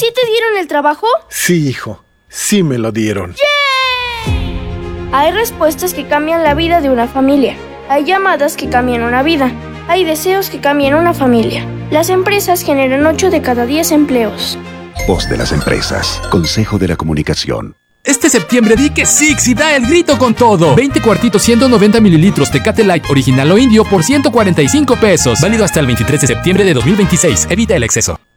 ¿Sí te dieron el trabajo? Sí, hijo. Sí me lo dieron. Hay respuestas que cambian la vida de una familia. Hay llamadas que cambian una vida. Hay deseos que cambian una familia. Las empresas generan 8 de cada 10 empleos. Voz de las empresas. Consejo de la Comunicación. Este septiembre di que Six y da el grito con todo. 20 cuartitos 190 mililitros Tecate Light original o indio por 145 pesos. Válido hasta el 23 de septiembre de 2026. Evita el exceso.